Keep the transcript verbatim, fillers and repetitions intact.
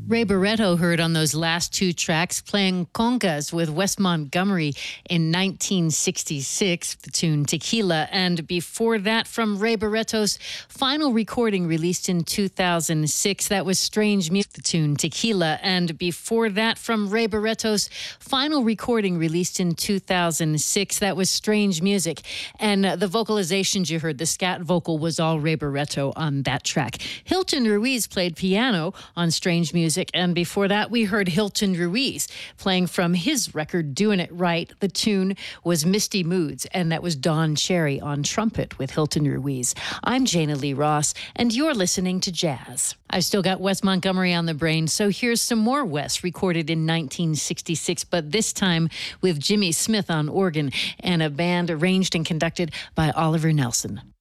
Ray Barretto heard on those last two tracks playing congas with Wes Montgomery in nineteen sixty-six, the tune Tequila. And before that, from Ray Barretto's final recording released in two thousand six, that was Strange Music, the tune Tequila. And before that, from Ray Barretto's final recording released in two thousand six, that was Strange Music. And uh, the vocalizations you heard, the scat vocal was all Ray Barretto on that track. Hilton Ruiz played piano on Strange Music. And before that, we heard Hilton Ruiz playing from his record, Doing It Right. The tune was Misty Moods, and that was Don Cherry on trumpet with Hilton Ruiz. I'm Jana Lee Ross, and you're listening to Jazz. I've still got Wes Montgomery on the brain, so here's some more Wes, recorded in nineteen sixty-six, but this time with Jimmy Smith on organ and a band arranged and conducted by Oliver Nelson.